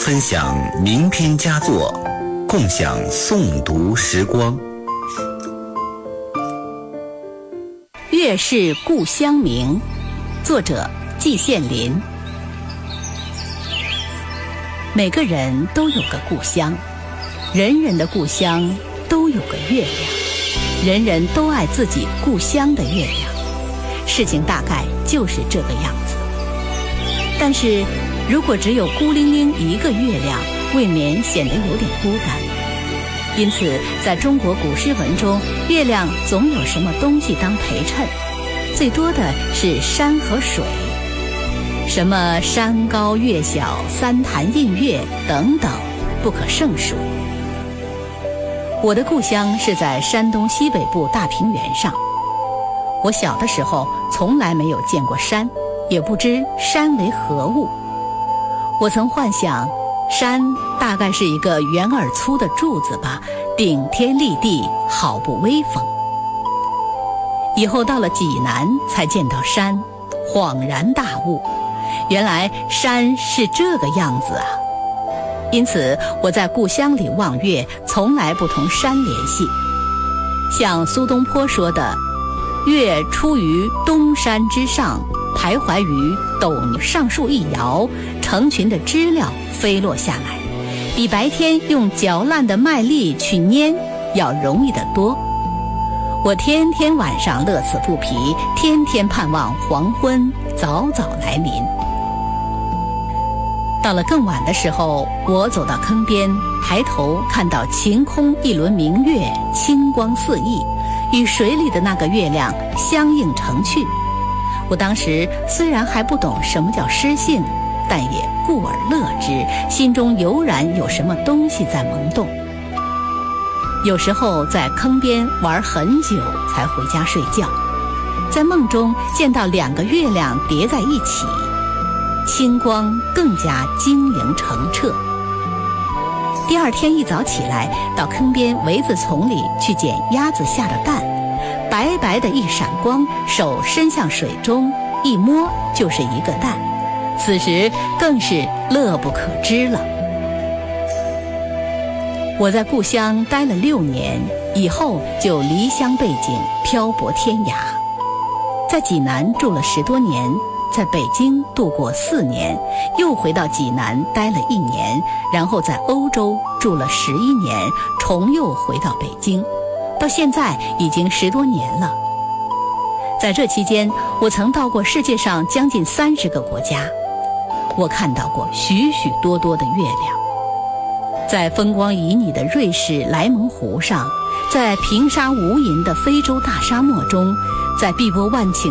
分享名篇佳作，共享诵读时光。 月是故乡明，作者季羡林。每个人都有个故乡，人人的故乡都有个月亮，人人都爱自己故乡的月亮。事情大概就是这个样子。但是如果只有孤零零一个月亮，未免显得有点孤单。因此在中国古诗文中，月亮总有什么东西当陪衬，最多的是山和水，什么山高月小、三潭印月等等，不可胜数。我的故乡是在山东西北部大平原上。我小的时候从来没有见过山，也不知山为何物。我曾幻想山大概是一个圆而粗的柱子吧，顶天立地，好不威风。以后到了济南才见到山，恍然大悟，原来山是这个样子啊。因此我在故乡里望月，从来不同山联系。像苏东坡说的，月出于东山之上，徘徊于斗上树一摇，成群的知了飞落下来，比白天用嚼烂的麦粒去拈要容易得多。我天天晚上乐此不疲，天天盼望黄昏早早来临。到了更晚的时候，我走到坑边，抬头看到晴空一轮明月，清光四溢，与水里的那个月亮相映成趣。我当时虽然还不懂什么叫诗性，但也故而乐之，心中油然有什么东西在萌动。有时候在坑边玩很久才回家睡觉，在梦中见到两个月亮叠在一起，清光更加晶莹澄澈。第二天一早起来，到坑边苇子丛里去捡鸭子下的蛋，白白的一闪光，手伸向水中，一摸就是一个蛋，此时更是乐不可支了。我在故乡待了6年，以后就离乡背井，漂泊天涯。在济南住了10多年，在北京度过4年，又回到济南待了1年，然后在欧洲住了11年，重又回到北京，到现在已经10多年了。在这期间，我曾到过世界上将近30个国家，我看到过许许多多的月亮。在风光旖旎的瑞士莱蒙湖上，在平沙无垠的非洲大沙漠中，在碧波万顷